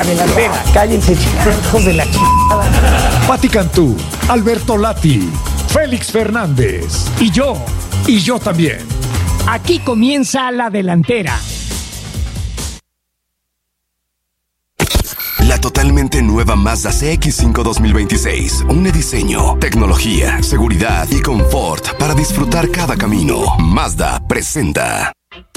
delantera. Cállense, hijos de la chingada. Pati Cantú, Alberto Lati, Félix Fernández Y yo, y yo también. aquí comienza la delantera. La totalmente nueva Mazda CX-5 2026. Une diseño, tecnología, seguridad y confort para disfrutar cada camino. Mazda presenta.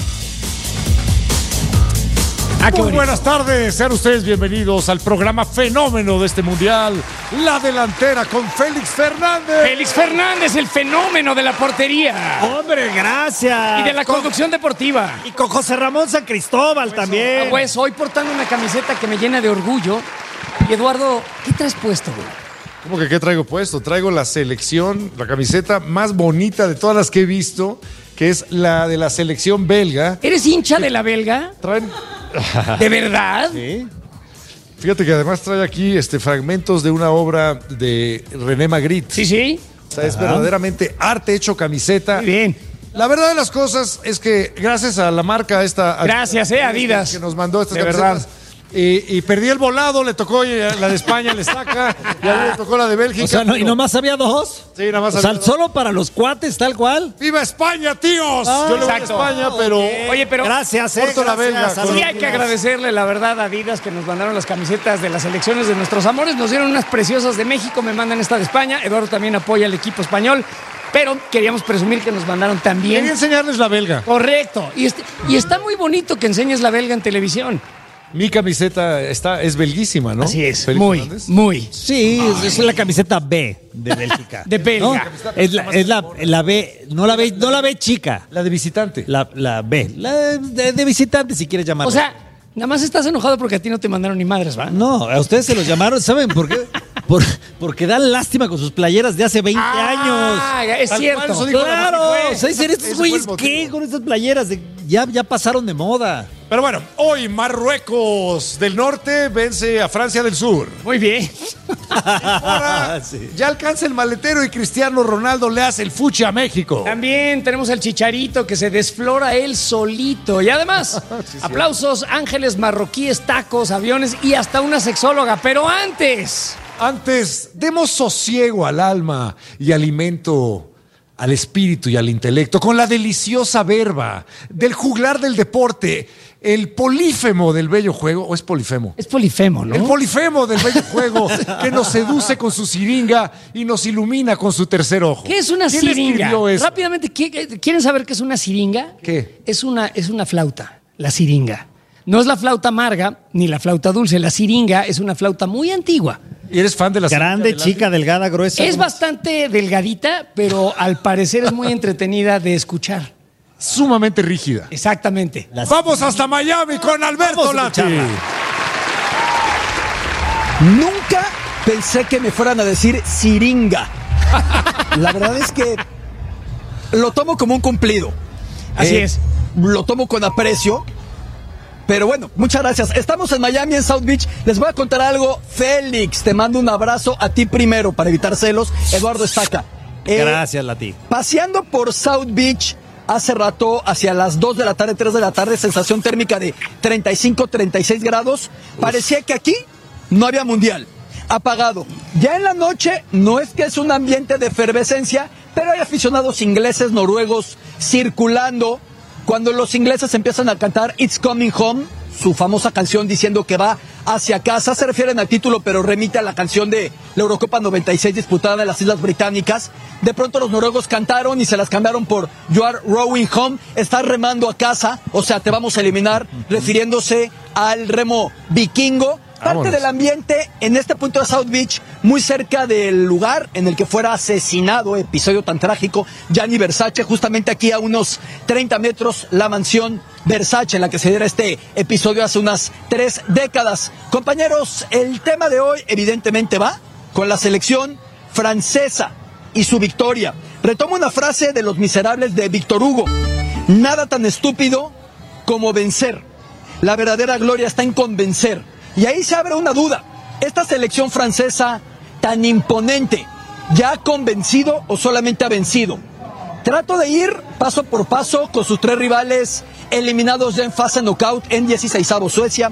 Muy buenas tardes, sean ustedes bienvenidos al programa fenómeno de este mundial, La Delantera con Félix Fernández. Félix Fernández, el fenómeno de la portería Hombre, gracias. y de la conducción deportiva. Y con José Ramón San Cristóbal también. Pues hoy portando una camiseta que me llena de orgullo. Y Eduardo, ¿qué traes puesto, güey? ¿Cómo que qué traigo puesto? Traigo la selección, la camiseta más bonita de todas las que he visto, que es la de la selección belga. ¿Eres hincha de la belga? Traen... ¿De verdad? Sí. Fíjate que además trae aquí fragmentos de una obra de René Magritte. Sí. O sea, es verdaderamente arte hecho camiseta. Muy bien. La verdad de las cosas es que gracias a la marca Gracias, Adidas. que nos mandó estas De camisetas. verdad. Y perdí el volado, le tocó la de España, le saca, y a mí le tocó la de Bélgica. O sea, ¿y nomás había dos? Sí, nada más O sea, había dos. solo para los cuates, tal cual. ¡Viva España, tíos! Yo le voy a exacto. España, pero... Oye, pero Gracias, Corto la belga, gracias. sí hay que agradecerle, la verdad, a Adidas que nos mandaron las camisetas de las selecciones de nuestros amores. Nos dieron unas preciosas de México, me mandan esta de España. Eduardo también apoya al equipo español. Pero queríamos presumir que nos mandaron también. Quería enseñarles la belga. Correcto. Y está muy bonito que enseñes la belga en televisión. Mi camiseta es belguísima, ¿no? Así es. Félix Muy, Fernández. muy. Sí, es la camiseta B de Bélgica. De belga. ¿No? Es la B, no la B chica. La de visitante. La B. La de visitante, si quieres llamarla. O sea, nada más estás enojado porque a ti no te mandaron ni madres, ¿va? No, a ustedes se los llamaron, ¿saben por qué? Porque dan lástima con sus playeras de hace 20 años. Es Tal cierto. cual, eso dijo Claro, la o sea, dicen, estos Ese fue el güeyes, motivo. ¿qué con estas playeras? Ya pasaron de moda. Pero bueno, hoy Marruecos del Norte vence a Francia del Sur. Muy bien. Ahora ya alcanza el maletero y Cristiano Ronaldo le hace el fuchi a México. También tenemos al Chicharito que se desflora él solito. Y además, aplausos, ángeles marroquíes, tacos, aviones y hasta una sexóloga. Pero antes, Demos sosiego al alma y alimento al espíritu y al intelecto con la deliciosa verba del juglar del deporte, el polífemo del bello juego, ¿o es polifemo? es polifemo, ¿no? El polifemo del bello juego que nos seduce con su siringa y nos ilumina con su tercer ojo. ¿Qué es una ¿Quién siringa? escribió eso? Rápidamente, ¿quieren saber qué es una siringa? ¿Qué? Es una flauta, la siringa. No es la flauta amarga ni la flauta dulce. La siringa es una flauta muy antigua. ¿Y eres fan de la Grande, siringa, chica, delgada, gruesa. Es bastante delgadita, pero al parecer es muy entretenida de escuchar. sumamente rígida? Exactamente. Vamos hasta Miami con Alberto Vamos a Lati. escucharla. Nunca pensé que me fueran a decir siringa. La verdad es que lo tomo como un cumplido. Así es. Lo tomo con aprecio. Pero bueno, muchas gracias. Estamos en Miami, en South Beach. Les voy a contar algo. Félix, te mando un abrazo a ti primero para evitar celos. Eduardo Estaca. Gracias, Lati. Paseando por South Beach hace rato, hacia las 2 de la tarde, 3 de la tarde, sensación térmica de 35, 36 grados. Parecía que aquí no había mundial. Apagado. Ya en la noche no es que es un ambiente de efervescencia, pero hay aficionados ingleses, noruegos circulando. Cuando los ingleses empiezan a cantar It's Coming Home, su famosa canción diciendo que va hacia casa, se refieren al título, pero remite a la canción de la Eurocopa 96 disputada en las Islas Británicas. De pronto los noruegos cantaron y se las cambiaron por You Are Rowing Home, estás remando a casa, o sea, te vamos a eliminar, refiriéndose al remo vikingo. Parte Vámonos. del ambiente en este punto de South Beach, muy cerca del lugar en el que fuera asesinado, episodio tan trágico, Gianni Versace, justamente aquí a unos 30 metros, la mansión Versace en la que se diera este episodio hace unas 3 décadas. Compañeros, el tema de hoy evidentemente va con la selección francesa y su victoria. Retomo una frase de Los Miserables de Víctor Hugo: nada tan estúpido como vencer. La verdadera gloria está en convencer. Y ahí se abre una duda. ¿Esta selección francesa tan imponente ya ha convencido o solamente ha vencido? Trato de ir paso por paso con sus 3 rivales eliminados ya en fase knockout en 16avos: Suecia,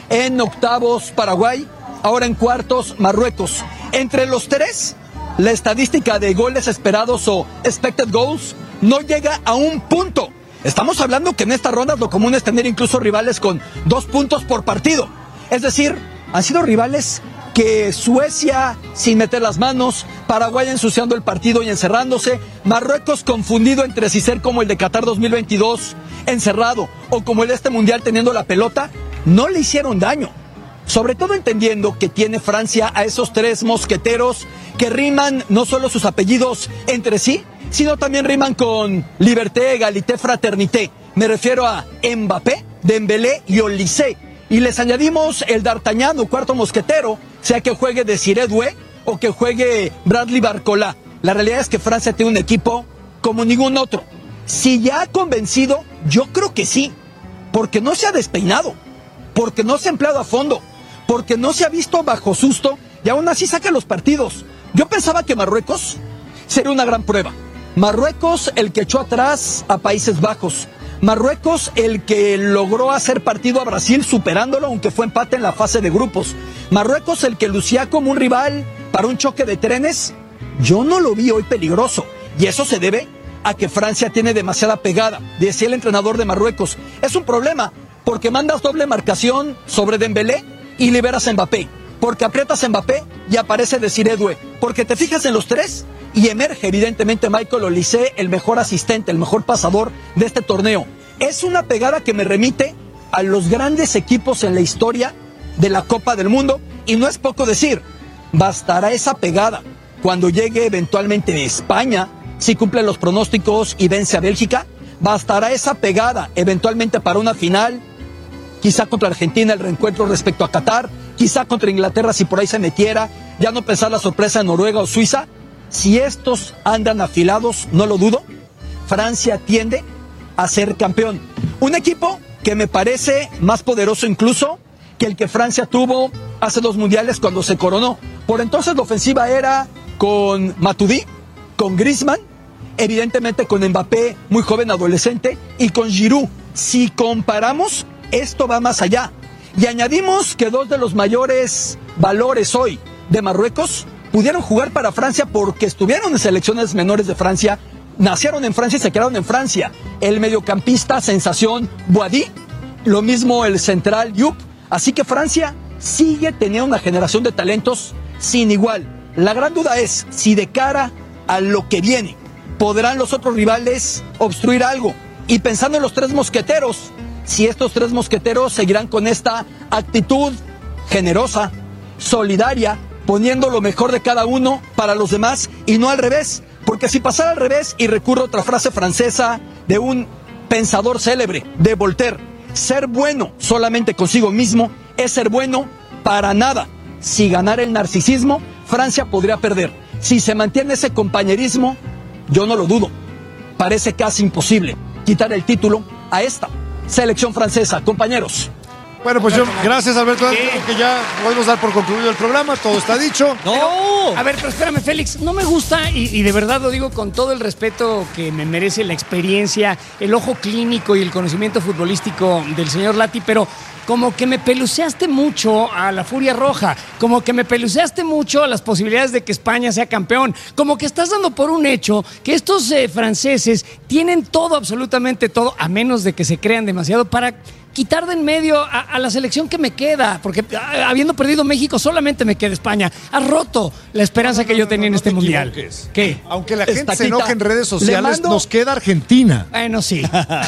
en octavos Paraguay, ahora en cuartos Marruecos. Entre los tres, la estadística de goles esperados o expected goals no llega a un punto. Estamos hablando que en estas rondas lo común es tener incluso rivales con 2 puntos por partido. Es decir, han sido rivales que Suecia sin meter las manos, Paraguay ensuciando el partido y encerrándose, Marruecos confundido entre si ser como el de Qatar 2022, encerrado, o como el de este mundial teniendo la pelota, no le hicieron daño. Sobre todo entendiendo que tiene Francia a esos 3 mosqueteros que riman no solo sus apellidos entre sí, sino también riman con liberté, égalité, fraternité. Me refiero a Mbappé, Dembélé y Olise. Y les añadimos el D'Artagnan o cuarto mosquetero, sea que juegue Desiré Doué o que juegue Bradley Barcola. La realidad es que Francia tiene un equipo como ningún otro. Si ya ha convencido, yo creo que sí, porque no se ha despeinado, porque no se ha empleado a fondo, porque no se ha visto bajo susto y aún así saca los partidos. Yo pensaba que Marruecos sería una gran prueba. Marruecos el que echó atrás a Países Bajos. Marruecos el que logró hacer partido a Brasil superándolo aunque fue empate en la fase de grupos. Marruecos el que lucía como un rival para un choque de trenes. Yo no lo vi hoy peligroso y eso se debe a que Francia tiene demasiada pegada, decía el entrenador de Marruecos. Es un problema porque mandas doble marcación sobre Dembélé y liberas a Mbappé, porque aprietas a Mbappé y aparece Desiré Doué, porque te fijas en los tres y emerge evidentemente Michael Olise, el mejor asistente, el mejor pasador de este torneo. Es una pegada que me remite a los grandes equipos en la historia de la Copa del Mundo y no es poco decir, bastará esa pegada cuando llegue eventualmente España, si cumple los pronósticos y vence a Bélgica, bastará esa pegada eventualmente para una final, quizá contra Argentina el reencuentro respecto a Qatar, quizá contra Inglaterra si por ahí se metiera, ya no pensar la sorpresa en Noruega o Suiza. Si estos andan afilados, no lo dudo, Francia tiende a ser campeón. Un equipo que me parece más poderoso incluso que el que Francia tuvo hace 2 mundiales cuando se coronó. Por entonces la ofensiva era con Matuidi, con Griezmann, evidentemente con Mbappé, muy joven adolescente, y con Giroud. Si comparamos, esto va más allá. Y añadimos que 2 de los mayores valores hoy de Marruecos pudieron jugar para Francia porque estuvieron en selecciones menores de Francia, nacieron en Francia y se quedaron en Francia. El mediocampista sensación Boadi, lo mismo el central Yup. Así que Francia sigue teniendo una generación de talentos sin igual. La gran duda es si de cara a lo que viene podrán los otros rivales obstruir algo. Y pensando en los 3 mosqueteros, si estos 3 mosqueteros seguirán con esta actitud generosa, solidaria, poniendo lo mejor de cada uno para los demás y no al revés. Porque si pasara al revés, y recurro a otra frase francesa de un pensador célebre, de Voltaire, ser bueno solamente consigo mismo es ser bueno para nada. Si ganara el narcisismo, Francia podría perder. Si se mantiene ese compañerismo, yo no lo dudo. Parece casi imposible quitar el título a esta selección francesa. Compañeros. Bueno, pues yo, gracias Alberto, creo que ya podemos dar por concluido el programa, todo está dicho. ¡No! A ver, pero espérame, Félix, no me gusta, y de verdad lo digo con todo el respeto que me merece la experiencia, el ojo clínico y el conocimiento futbolístico del señor Lati, pero como que me peluceaste mucho a la Furia Roja, como que me peluceaste mucho a las posibilidades de que España sea campeón, como que estás dando por un hecho que estos franceses tienen todo, absolutamente todo, a menos de que se crean demasiado para quitar de en medio a la selección que me queda, porque habiendo perdido México solamente me queda España. Has roto la esperanza que yo tenía en este mundial. ¿Qué? Aunque la gente se enoje en redes sociales, nos queda Argentina. Bueno, sí.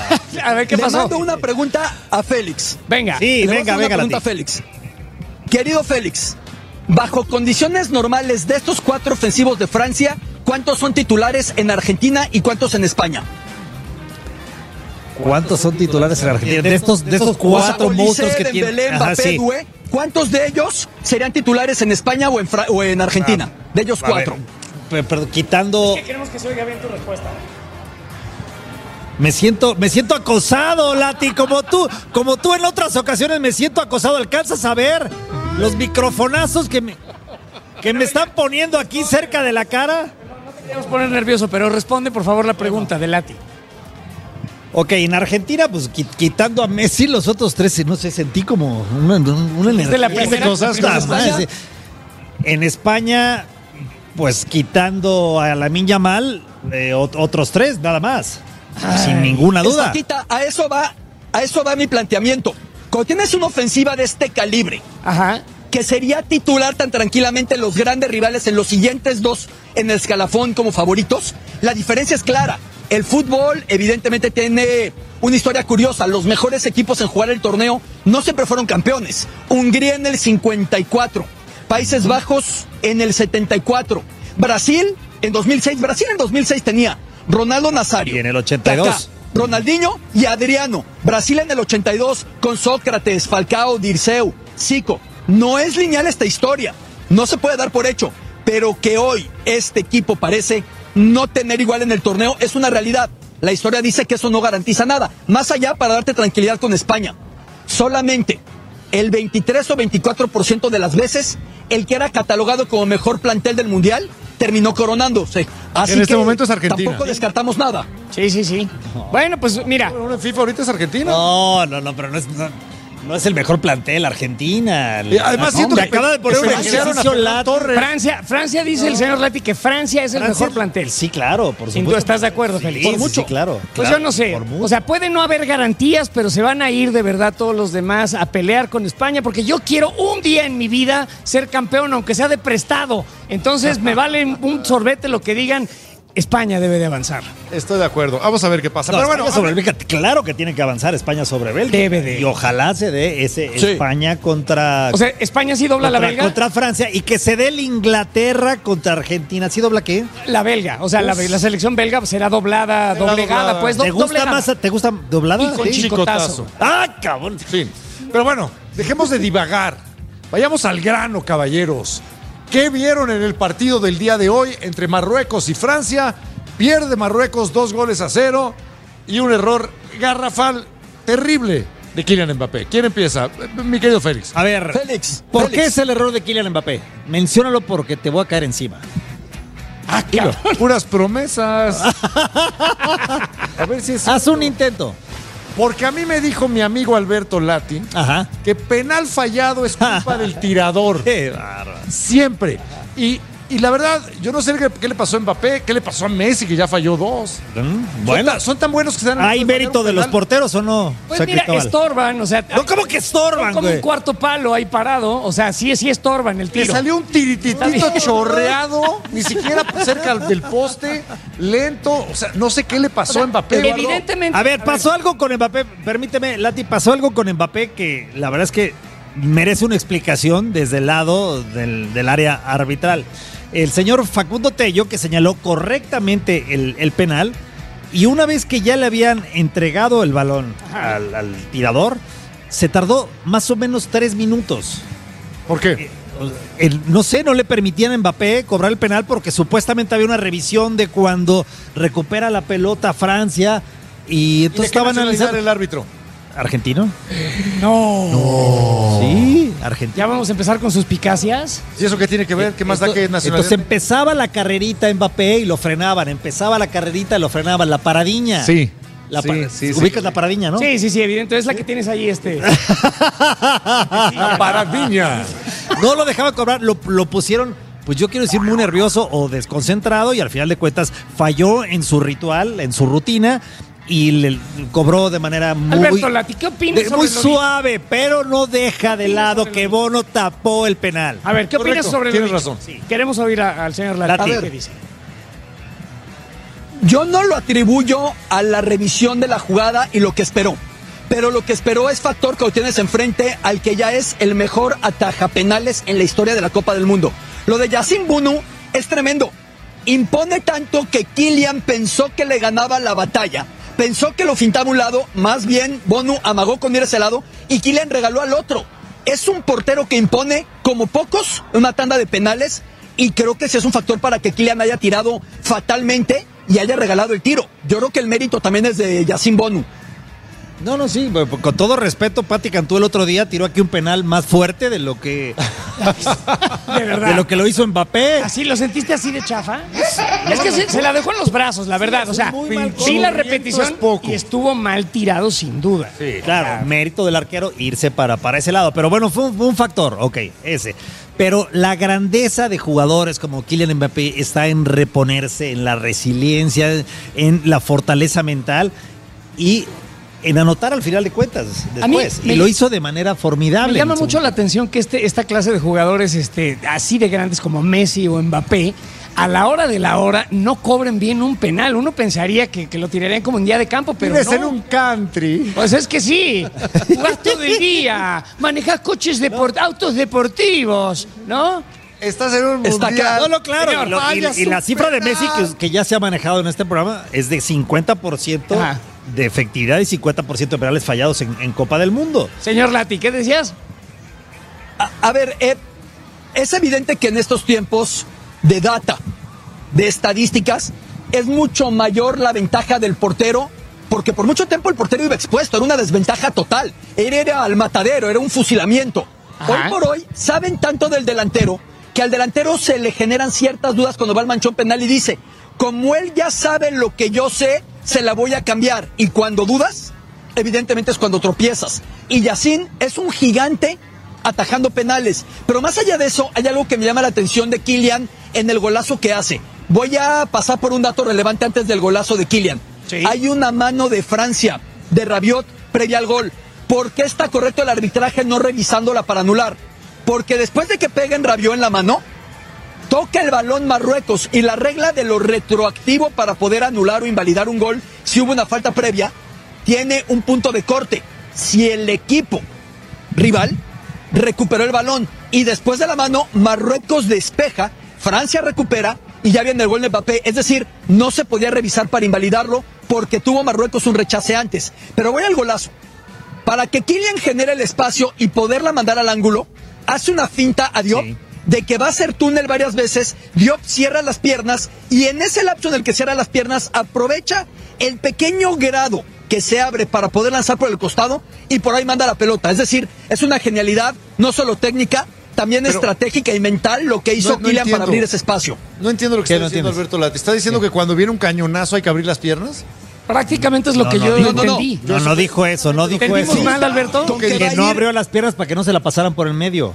A ver qué pasó. Le mando una pregunta a Félix. Venga. Sí, venga, una pregunta a Félix. Querido Félix, bajo condiciones normales de estos 4 ofensivos de Francia, ¿cuántos son titulares en Argentina y cuántos en España? ¿Cuántos son titulares en Argentina? De estos 4 monstruos que tienen. Dembélé, Mbappé, Doué, ¿cuántos de ellos serían titulares en España o en Argentina? De ellos 4. Pero quitando. Es que queremos que se oiga bien tu respuesta. Me siento acosado, Lati, como tú en otras ocasiones me siento acosado. ¿Alcanzas a ver los microfonazos que me están poniendo aquí cerca de la cara? No te queremos poner nervioso, pero responde por favor la pregunta de Lati. Ok, en Argentina, pues quitando a Messi, los otros tres, no sé, sentí como una energía. de la primera cosas cosa, más. En España, pues quitando a Lamine Yamal, otros tres, nada más. Sin ninguna duda. Paquita, a eso va mi planteamiento. Cuando tienes una ofensiva de este calibre, Ajá. que sería titular tan tranquilamente los grandes rivales en los siguientes dos en el escalafón como favoritos, la diferencia es clara. El fútbol evidentemente tiene una historia curiosa. Los mejores equipos en jugar el torneo no siempre fueron campeones. Hungría en el 54, Países Bajos en el 74, Brasil en 2006. Brasil en 2006 tenía Ronaldo Nazario. Y en el 82. Kaká, Ronaldinho y Adriano. Brasil en el 82 con Sócrates, Falcao, Dirceu, Zico. No es lineal esta historia. No se puede dar por hecho. Pero que hoy este equipo parece no tener igual en el torneo es una realidad. La historia dice que eso no garantiza nada. Más allá, para darte tranquilidad con España, solamente el 23 o 24% de las veces el que era catalogado como mejor plantel del Mundial terminó coronándose. Así En este que momento es Argentina. tampoco descartamos nada. Sí. Bueno, pues mira. Bueno, en FIFA ahorita es Argentina. No, pero no es el mejor plantel Argentina. Y además siento me que acaba de poner un financiaron a ejercicio Ferran Torres. Francia dice el señor Lati que Francia es el mejor plantel. Sí, claro, por Sin supuesto. duda, ¿estás de acuerdo, Félix? Sí, Por mucho. Sí, claro. Pues claro, yo no sé. por mucho. O sea, puede no haber garantías, pero se van a ir de verdad todos los demás a pelear con España, porque yo quiero un día en mi vida ser campeón, aunque sea de prestado. Entonces me vale un sorbete lo que digan. España debe de avanzar. Estoy de acuerdo. Vamos a ver qué pasa. No, Pero España bueno, sobre Bélgica, claro que tiene que avanzar España sobre Bélgica. Debe de. Y ojalá se dé ese España contra. O sea, España sí dobla la belga. Contra Francia y que se dé el Inglaterra contra Argentina. ¿Sí dobla qué? La belga. O sea, la selección belga será doblegada, doblada. pues. ¿Te gusta doblegada. más? ¿Te gusta doblada? Y con Sí. chicotazo. ¡Ah, cabrón! fin. Pero bueno, dejemos de divagar. Vayamos al grano, caballeros. ¿Qué vieron en el partido del día de hoy entre Marruecos y Francia? Pierde Marruecos 2-0 y un error garrafal terrible de Kylian Mbappé. ¿Quién empieza? Mi querido Félix. A ver, Félix, ¿por Félix. qué es el error de Kylian Mbappé? Menciónalo porque te voy a caer encima. Puras promesas. A ver si es Haz cierto. un intento. Porque a mí me dijo mi amigo Alberto Lati Ajá. que penal fallado es culpa del tirador. Qué bárbaro. Siempre. Y la verdad, yo no sé qué le pasó a Mbappé, qué le pasó a Messi, que ya falló 2. Bueno, Son tan buenos que se dan. ¿hay mérito de los porteros o no? Pues O sea, mira, Cristóbal. estorban, o sea. No, ¿cómo que estorban, como güey? un cuarto palo ahí parado. O sea, sí estorban el Le tiro. salió un tirititito chorreado, ni siquiera cerca del poste, lento. O sea, no sé qué le pasó a Mbappé. Eduardo. Evidentemente. A ver, pasó algo con Mbappé, permíteme, Lati, pasó algo con Mbappé que la verdad es que merece una explicación desde el lado del área arbitral. El señor Facundo Tello, que señaló correctamente el penal, y una vez que ya le habían entregado el balón al tirador, se tardó más o menos 3 minutos. ¿Por qué? No sé, no le permitían a Mbappé cobrar el penal porque supuestamente había una revisión de cuando recupera la pelota Francia y entonces estaban analizando. El árbitro. ¿Argentino? No. Sí, argentino. Ya vamos a empezar con suspicacias. ¿Y eso qué tiene que ver? ¿Qué más da que nacionalidad? Entonces empezaba la carrerita Mbappé y lo frenaban. Empezaba la carrerita y lo frenaban. La paradiña. Sí. Sí. Ubicas la paradiña, ¿no? Sí, evidente. Es la que tienes ahí, Paradiña. No lo dejaban cobrar. Lo pusieron, pues yo quiero decir, muy nervioso o desconcentrado y al final de cuentas falló en su ritual, en su rutina. Y le cobró de manera muy, Alberto Lati, ¿qué opinas sobre muy lo suave, pero no deja de lado que Bono tapó el penal. A ver, ¿qué opinas Correcto, sobre tienes lo razón. Sí. Queremos oír al señor Lati. Lati. A ver, ¿qué dice? Yo no lo atribuyo a la revisión de la jugada y lo que esperó. Pero lo que esperó es factor que lo tienes enfrente al que ya es el mejor atajapenales en la historia de la Copa del Mundo. Lo de Yacine Bounou es tremendo. Impone tanto que Kylian pensó que le ganaba la batalla. Pensó que lo fintaba a un lado, más bien Bounou amagó con ir a ese lado y Kylian regaló al otro. Es un portero que impone, como pocos, una tanda de penales y creo que ese es un factor para que Kylian haya tirado fatalmente y haya regalado el tiro. Yo creo que el mérito también es de Yacine Bounou. No, sí, con todo respeto, Pati Cantú el otro día tiró aquí un penal más fuerte de lo que De verdad. De lo que lo hizo Mbappé. ¿Así lo sentiste así de chafa? Es que se la dejó en los brazos, la verdad. O sea, muy mal vi la movimiento repetición es poco. y estuvo mal tirado sin duda. Sí. Claro, mérito del arquero irse para ese lado. Pero bueno, fue un factor, ok, ese. Pero la grandeza de jugadores como Kylian Mbappé está en reponerse, en la resiliencia, en la fortaleza mental y en anotar al final de cuentas A mí después. me- Y lo hizo de manera formidable. Me llama en el mucho la segundo. atención que esta clase de jugadores así de grandes como Messi o Mbappé, a la hora de la hora no cobren bien un penal. Uno pensaría que lo tirarían como en día de campo, pero Vives no. en un country. Pues es que sí, jugás todo el día, manejás autos deportivos, ¿no? Estás en un Está mundial. No, claro. Señor, Y la cifra de Messi que ya se ha manejado en este programa es de 50% Ajá. de efectividad y 50% de penales fallados en Copa del Mundo. Señor Lati, ¿qué decías? A ver, es evidente que en estos tiempos de data, de estadísticas, es mucho mayor la ventaja del portero, porque por mucho tiempo el portero iba expuesto, era una desventaja total, era al matadero, era un fusilamiento. Ajá. Hoy por hoy saben tanto del delantero que al delantero se le generan ciertas dudas cuando va al manchón penal y dice, como él ya sabe lo que yo sé, se la voy a cambiar. Y cuando dudas, evidentemente es cuando tropiezas. Y Yacine es un gigante atajando penales. Pero más allá de eso, hay algo que me llama la atención de Kylian en el golazo que hace. Voy a pasar por un dato relevante antes del golazo de Kylian. Sí. Hay una mano de Francia, de Rabiot, previa al gol. ¿Por qué está correcto el arbitraje no revisándola para anular? Porque después de que peguen Rabiot en la mano, toca el balón Marruecos y la regla de lo retroactivo para poder anular o invalidar un gol si hubo una falta previa, tiene un punto de corte. Si el equipo rival recuperó el balón y después de la mano Marruecos despeja, Francia recupera y ya viene el gol de Mbappé. Es decir, no se podía revisar para invalidarlo porque tuvo Marruecos un rechace antes. Pero voy al golazo. Para que Kylian genere el espacio y poderla mandar al ángulo, hace una finta a Diop de que va a hacer túnel varias veces. Diop cierra las piernas y en ese lapso en el que cierra las piernas aprovecha el pequeño grado que se abre para poder lanzar por el costado y por ahí manda la pelota. Es decir, es una genialidad, no solo técnica, también estratégica y mental lo que hizo Kylian para entiendo. abrir ese espacio. No entiendo lo que ¿Qué está no diciendo entiendes? Alberto Lati. ¿Está diciendo que cuando viene un cañonazo hay que abrir las piernas? Prácticamente es lo No, que no, yo no, no, entendí. No dijo eso, no dijo ¿Entendimos eso. mal, Alberto? Con que va Que a no ir- abrió las piernas para que no se la pasaran por el medio.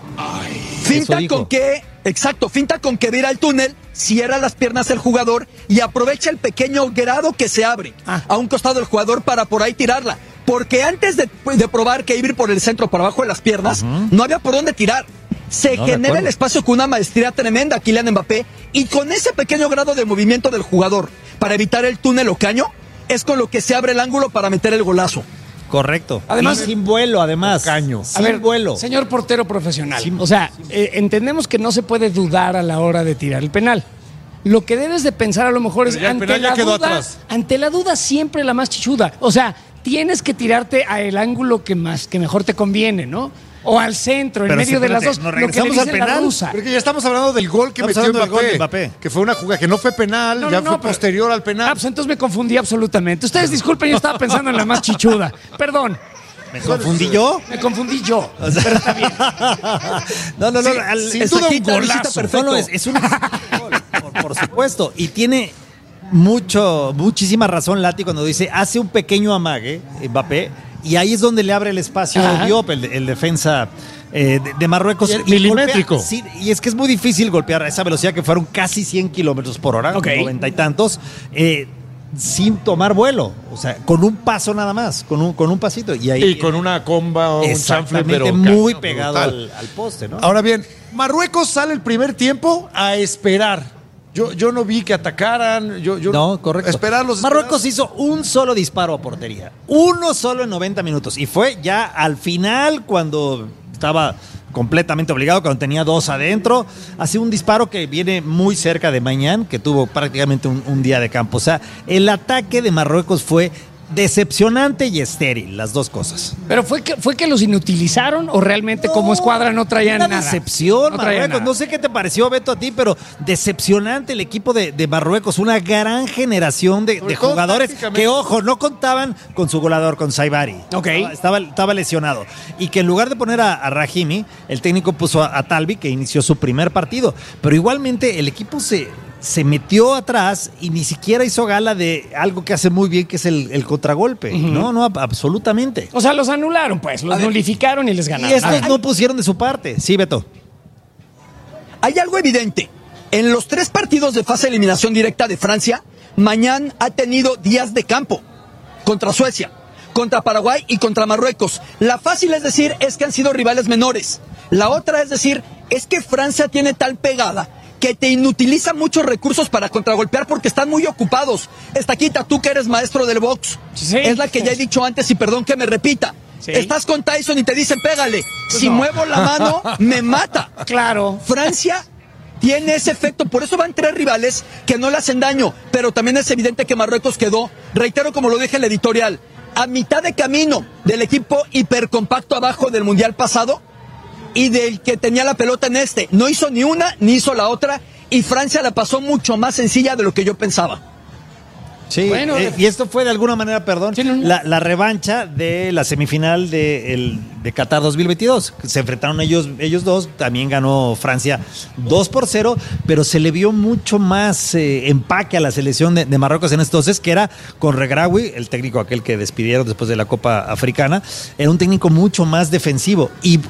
Finta Eso dijo. con que, exacto, finta con que vira el túnel, cierra las piernas el jugador y aprovecha el pequeño grado que se abre a un costado del jugador para por ahí tirarla. Porque antes de probar que iba a ir por el centro, por abajo de las piernas, no había por dónde tirar. Se No, de genera acuerdo. el espacio con una maestría tremenda, Kylian Mbappé, y con ese pequeño grado de movimiento del jugador para evitar el túnel o caño, es con lo que se abre el ángulo para meter el golazo. Correcto. Además- Y sin vuelo, además. Caño. Sin vuelo. Señor portero profesional, o sea, entendemos que no se puede dudar a la hora de tirar el penal. Lo que debes de pensar a lo mejor es Pero ya el ante penal ya la quedó duda, atrás. ante la duda siempre la más chichuda. O sea, tienes que tirarte a el ángulo que mejor te conviene, ¿no? O al centro, en Pero medio de las dos. espérate, ¿nos Lo que le regresamos al dicen la penal? rusa. Porque ya estamos hablando del gol que Estamos metió hablando del Mbappé, gol de Mbappé. que fue una jugada que no fue penal, No, ya no, fue pero- posterior al penal. Ah, pues entonces me confundí absolutamente. Ustedes disculpen, yo estaba pensando en la más chichuda. Perdón, ¿Me confundí yo? me confundí yo. Pero está bien. No, no, no. Sí, al- sin es duda aquí, un Carlita, golazo. perfecto. No, es un gol, por supuesto. Y tiene muchísima razón Lati cuando dice, hace un pequeño amague, Mbappé, y ahí es donde le abre el espacio Ajá. a Diop, el defensa de Marruecos. Y milimétrico. Golpea, sí, y es que es muy difícil golpear a esa velocidad que fueron casi 100 kilómetros por hora, Ok. 90 y tantos, sin tomar vuelo. O sea, con un paso nada más, con un pasito. Y ahí Y con una comba o un chanfle, exactamente pero muy cañón, pegado brutal. al poste, ¿no? Ahora bien, Marruecos sale el primer tiempo a esperar. Yo no vi que atacaran. No, correcto. Esperarlos. Marruecos hizo un solo disparo a portería. Uno solo en 90 minutos. Y fue ya al final cuando estaba completamente obligado, cuando tenía dos adentro. Hace un disparo que viene muy cerca de Mañán, que tuvo prácticamente un día de campo. O sea, el ataque de Marruecos fue decepcionante y estéril, las dos cosas. Pero fue que los inutilizaron o realmente como escuadra no traían Una nada. decepción, No traían Marruecos. nada. No sé qué te pareció, Beto, a ti, pero decepcionante el equipo de Marruecos. Una gran generación de Sobre todo jugadores tácticamente. que, ojo, no contaban con su goleador, con Saibari. Ok. Estaba lesionado. Y que en lugar de poner a Rahimi, el técnico puso a Talbi, que inició su primer partido. Pero igualmente el equipo se metió atrás y ni siquiera hizo gala de algo que hace muy bien, que es el contragolpe. No, absolutamente. O sea, los anularon, pues, los nulificaron y les Y ganaron. estos no pusieron de su parte. Sí, Beto. Hay algo evidente. En los 3 partidos de fase de eliminación directa de Francia, Mañán ha tenido días de campo. Contra Suecia, contra Paraguay y contra Marruecos. La fácil es decir es que han sido rivales menores. La otra es decir es que Francia tiene tal pegada que te inutiliza muchos recursos para contragolpear porque están muy ocupados. Estaquita, tú que eres maestro del box, Sí. es la que ya he dicho antes y perdón que me repita. Sí. Estás con Tyson y te dicen pégale. Si no. muevo la mano, me mata. Claro. Francia tiene ese efecto, por eso van 3 rivales que no le hacen daño, pero también es evidente que Marruecos quedó, reitero como lo dije en la editorial, a mitad de camino del equipo hipercompacto abajo del Mundial pasado y del que tenía la pelota en este. No hizo ni una, ni hizo la otra, y Francia la pasó mucho más sencilla de lo que yo pensaba. Sí, Bueno, y esto fue de alguna manera, perdón, Sí, no. la revancha de la semifinal de Qatar 2022. Se enfrentaron ellos dos, también ganó Francia 2-0, pero se le vio mucho más empaque a la selección de Marruecos en entonces, que era con Regraoui, el técnico aquel que despidieron después de la Copa Africana. Era un técnico mucho más defensivo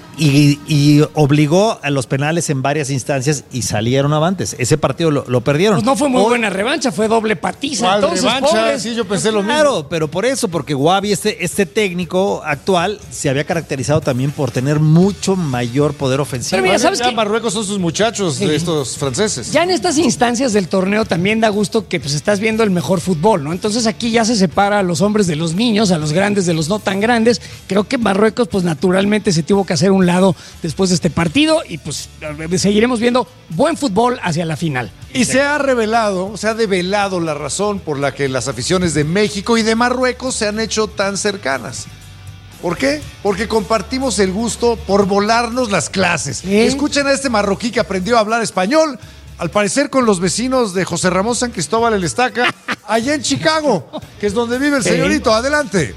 y obligó a los penales en varias instancias y salieron avantes. Ese partido lo perdieron. Pues no fue muy Hoy- buena revancha, fue doble patiza. ¿Cuál Entonces, revancha? pobres. Sí, yo pensé lo mismo. Claro, pero por eso, porque Guavi, este técnico actual, se había caracterizado también por tener mucho mayor poder ofensivo. Pero mira, ¿sabes Ya qué? Marruecos son sus muchachos, de estos franceses. Ya en estas instancias del torneo también da gusto que pues estás viendo el mejor fútbol, ¿no? Entonces aquí ya se separa a los hombres de los niños, a los grandes de los no tan grandes. Creo que Marruecos pues naturalmente se tuvo que hacer un lado después de este partido y pues seguiremos viendo buen fútbol hacia la final. Y se ha develado la razón por la que las aficiones de México y de Marruecos se han hecho tan cercanas. ¿Por qué? Porque compartimos el gusto por volarnos las clases. ¿Sí? Escuchen a este marroquí que aprendió a hablar español, al parecer con los vecinos de José Ramón San Cristóbal el Estaca, allá en Chicago, que es donde vive el Sí. señorito. Adelante.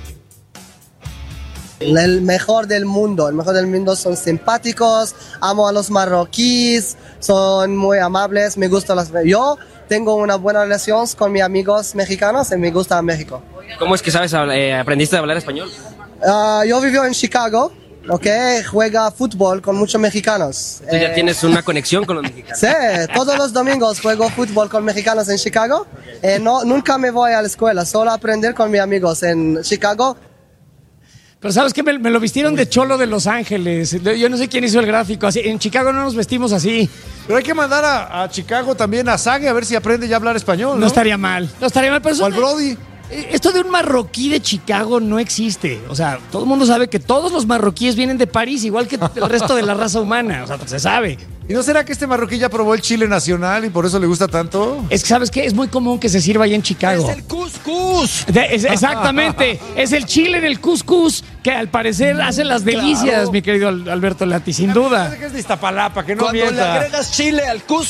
El mejor del mundo son simpáticos, amo a los marroquíes, son muy amables, me gustan yo tengo una buena relación con mis amigos mexicanos y me gusta México. ¿Cómo es que aprendiste a hablar español? Yo vivo en Chicago, juega fútbol con muchos mexicanos. Tú ya tienes una conexión con los mexicanos. Sí, todos los domingos juego fútbol con mexicanos en Chicago. Nunca me voy a la escuela, solo aprender con mis amigos en Chicago. Pero ¿sabes qué? Me lo vistieron de cholo de Los Ángeles. Yo no sé quién hizo el gráfico. Así, en Chicago no nos vestimos así. Pero hay que mandar a Chicago también a Sague a ver si aprende ya a hablar español, ¿no? No estaría mal. No estaría mal. Pero O al Brody. esto de un marroquí de Chicago no existe. O sea, todo el mundo sabe que todos los marroquíes vienen de París, igual que el resto de la raza humana. O sea, pues se sabe. ¿Y no será que este marroquí ya probó el chile nacional y por eso le gusta tanto? Es que, ¿sabes qué? Es muy común que se sirva allá en Chicago. Es el cuscús. Exactamente. Es el chile en el cuscús que al parecer hace las delicias, Claro. mi querido Alberto Lati, sin duda. Parece que es de Iztapalapa, que no Cuando le mienta. agregas chile al cuscús,